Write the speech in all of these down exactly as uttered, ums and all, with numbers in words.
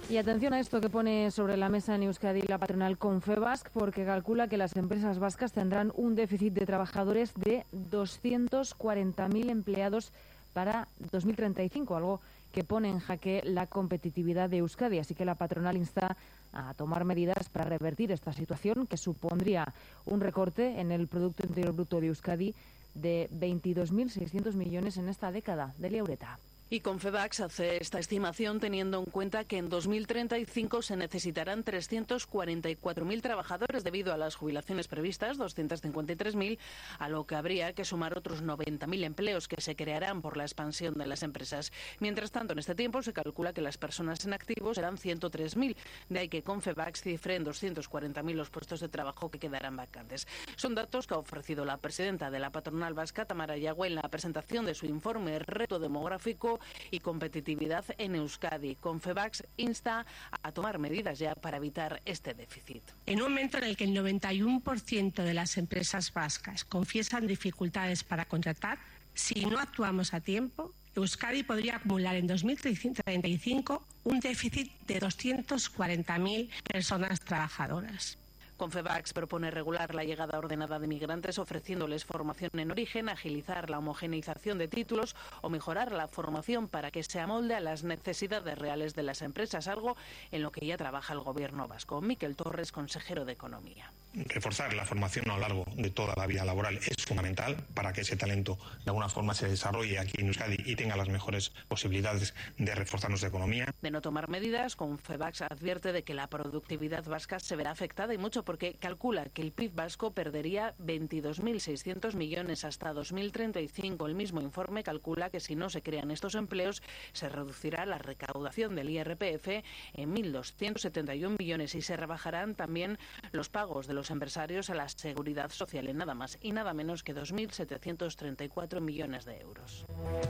Y atención a esto que pone sobre la mesa en Euskadi la patronal Confebask, porque calcula que las empresas vascas tendrán un déficit de trabajadores de doscientos cuarenta mil empleados para dos mil treinta y cinco, algo que pone en jaque la competitividad de Euskadi. Así que la patronal insta a tomar medidas para revertir esta situación, que supondría un recorte en el Producto Interior Bruto de Euskadi de veintidós mil seiscientos millones en esta década. Delia Ureta. Y Confebask hace esta estimación teniendo en cuenta que en dos mil treinta y cinco se necesitarán trescientos cuarenta y cuatro mil trabajadores debido a las jubilaciones previstas, doscientos cincuenta y tres mil, a lo que habría que sumar otros noventa mil empleos que se crearán por la expansión de las empresas. Mientras tanto, en este tiempo se calcula que las personas en activo serán ciento tres mil, de ahí que Confebask cifre en doscientos cuarenta mil los puestos de trabajo que quedarán vacantes. Son datos que ha ofrecido la presidenta de la patronal vasca, Tamara Yagüe, en la presentación de su informe Reto Demográfico y Competitividad en Euskadi. Confebask insta a tomar medidas ya para evitar este déficit. En un momento en el que el noventa y uno por ciento de las empresas vascas confiesan dificultades para contratar, si no actuamos a tiempo, Euskadi podría acumular en dos mil treinta y cinco un déficit de doscientas cuarenta mil personas trabajadoras. Confebask propone regular la llegada ordenada de migrantes ofreciéndoles formación en origen, agilizar la homogeneización de títulos o mejorar la formación para que se amolde a las necesidades reales de las empresas, algo en lo que ya trabaja el gobierno vasco. Miquel Torres, consejero de Economía. Reforzar la formación a lo largo de toda la vida laboral es fundamental para que ese talento de alguna forma se desarrolle aquí en Euskadi y tenga las mejores posibilidades de reforzar nuestra economía. De no tomar medidas, Confebask advierte de que la productividad vasca se verá afectada y mucho porque calcula que el P I B vasco perdería veintidós mil seiscientos millones hasta dos mil treinta y cinco. El mismo informe calcula que si no se crean estos empleos se reducirá la recaudación del I R P F en mil doscientos setenta y uno millones y se rebajarán también los pagos de los empresarios a la seguridad social en nada más y nada menos que dos mil setecientos treinta y cuatro millones de euros.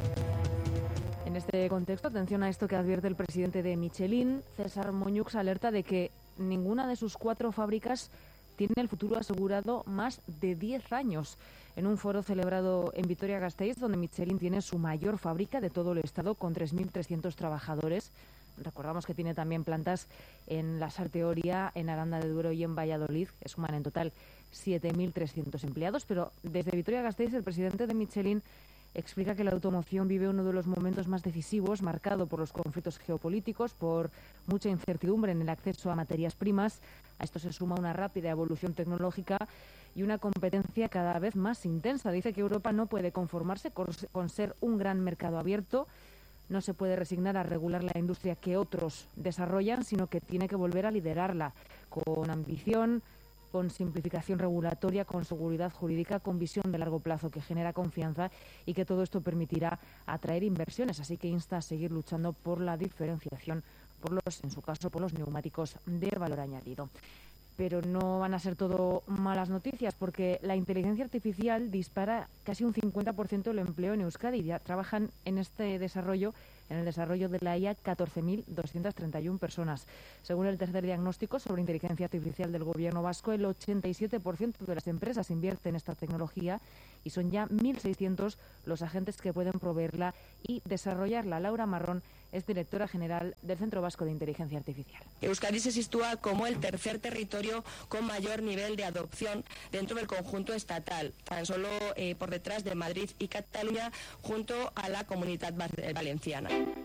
En este contexto, atención a esto que advierte el presidente de Michelin. César Moñux alerta de que ninguna de sus cuatro fábricas tiene el futuro asegurado más de diez años. En un foro celebrado en Vitoria-Gasteiz, donde Michelin tiene su mayor fábrica de todo el estado, con tres mil trescientos trabajadores. Recordamos que tiene también plantas en La Sarteoria, en Aranda de Duero y en Valladolid, que suman en total siete mil trescientos empleados. Pero desde Vitoria-Gasteiz, el presidente de Michelin explica que la automoción vive uno de los momentos más decisivos, marcado por los conflictos geopolíticos, por mucha incertidumbre en el acceso a materias primas. A esto se suma una rápida evolución tecnológica y una competencia cada vez más intensa. Dice que Europa no puede conformarse con ser un gran mercado abierto, no se puede resignar a regular la industria que otros desarrollan, sino que tiene que volver a liderarla con ambición, con simplificación regulatoria, con seguridad jurídica, con visión de largo plazo que genera confianza y que todo esto permitirá atraer inversiones. Así que insta a seguir luchando por la diferenciación, por los, en su caso, por los neumáticos de valor añadido. Pero no van a ser todo malas noticias, porque la inteligencia artificial dispara casi un cincuenta por ciento del empleo en Euskadi. Ya trabajan en este desarrollo, en el desarrollo de la I A, catorce mil doscientas treinta y una personas. Según el tercer diagnóstico sobre inteligencia artificial del Gobierno vasco, el ochenta y siete por ciento de las empresas invierten en esta tecnología y son ya mil seiscientos los agentes que pueden proveerla y desarrollarla. Laura Marrón es directora general del Centro Vasco de Inteligencia Artificial. Euskadi se sitúa como el tercer territorio con mayor nivel de adopción dentro del conjunto estatal, tan solo eh, por detrás de Madrid y Cataluña, junto a la Comunidad Valenciana.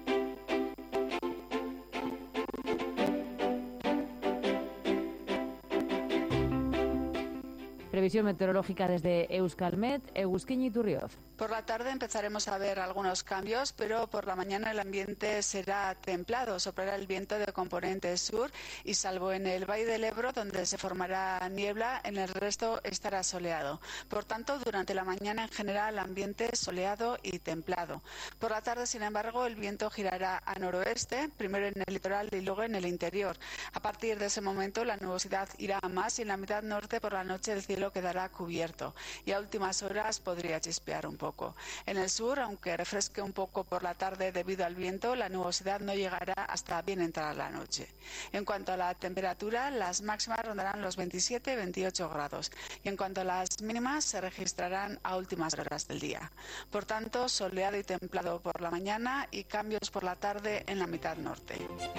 Previsión meteorológica desde Euskalmet, Egusquiña Iturrioz. Por la tarde empezaremos a ver algunos cambios, pero por la mañana el ambiente será templado. Soplará el viento de componente sur y salvo en el Valle del Ebro, donde se formará niebla, en el resto estará soleado. Por tanto, durante la mañana en general ambiente soleado y templado. Por la tarde, sin embargo, el viento girará a noroeste, primero en el litoral y luego en el interior. A partir de ese momento la nubosidad irá a más y en la mitad norte por la noche el cielo quedará cubierto y a últimas horas podría chispear un poco. En el sur, aunque refresque un poco por la tarde debido al viento, la nubosidad no llegará hasta bien entrada la noche. En cuanto a la temperatura, las máximas rondarán los veintisiete a veintiocho grados y en cuanto a las mínimas se registrarán a últimas horas del día. Por tanto, soleado y templado por la mañana y cambios por la tarde en la mitad norte.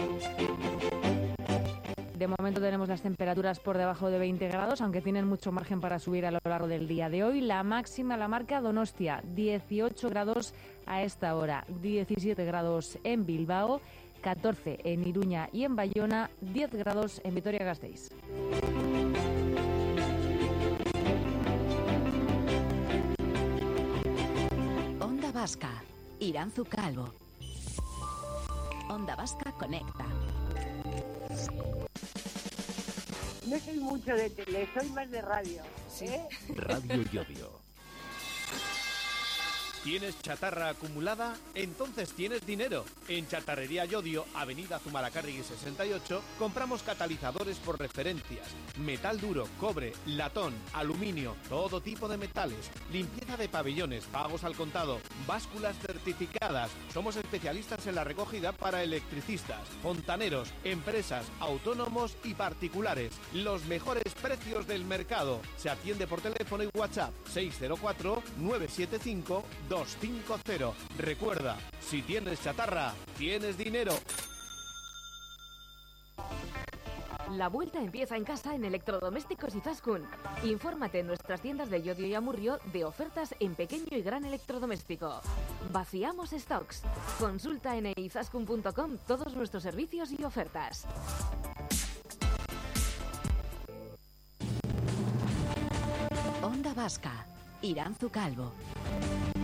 De momento tenemos las temperaturas por debajo de veinte grados, aunque tienen mucho margen para subir a lo largo del día de hoy. La máxima la marca Donostia, dieciocho grados a esta hora, diecisiete grados en Bilbao, catorce en Iruña y en Bayona, diez grados en Vitoria-Gasteiz. Onda Vasca, Iranzu Calvo. Onda Vasca Conecta. No soy mucho de tele, soy más de radio. ¿eh? Radio Yodio. ¿Tienes chatarra acumulada? Entonces tienes dinero. En Chatarrería Yodio, Avenida Zumalacárregui sesenta y ocho, compramos catalizadores por referencias, metal duro, cobre, latón, aluminio, todo tipo de metales, limpieza de pabellones, pagos al contado, básculas certificadas. Somos especialistas en la recogida para electricistas, fontaneros, empresas, autónomos y particulares. Los mejores precios del mercado. Se atiende por teléfono y WhatsApp seis cero cuatro nueve siete cinco dos cinco cero. Recuerda, si tienes chatarra, tienes dinero. La vuelta empieza en casa en Electrodomésticos Izaskun. Infórmate en nuestras tiendas de Llodio y Amurrio de ofertas en pequeño y gran electrodoméstico. Vaciamos stocks. Consulta en izaskun punto com todos nuestros servicios y ofertas. Onda Vasca, Iranzu Calvo.